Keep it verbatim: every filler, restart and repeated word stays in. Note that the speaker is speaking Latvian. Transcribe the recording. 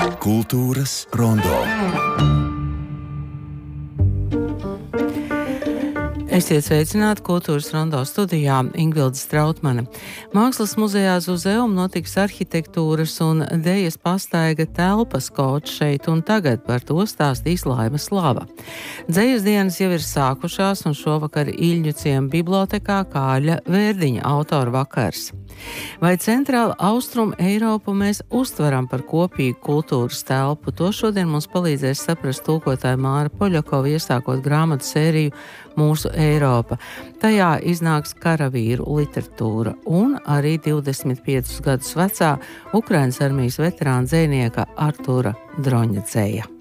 Kultūras rondo. Esiet sveicināti Kultūras rondo studijā Ingvilde Strautmane. Mākslas muzejā Zuzeum notiks arhitektūras un dejas pastaiga telpas kods šeit un tagad, par to stāstīs Laima Slava. Dzejas dienas jau ir sākušās un šovakar Iļņu ciema bibliotekā Kāļa Vērdiņa autora vakars. Vai centrāla austrumu Eiropu mēs uztveram par kopīgu kultūras telpu? To šodien mums palīdzēs saprast tulkotāja Māra Poļakova, iesākot grāmatu sēriju Mūsu Eiropa. Tajā iznāks karavīru literatūra un arī divdesmit piecus gadus vecā Ukrainas armijas veterāna dzejnieka Artura Droņa dzeja.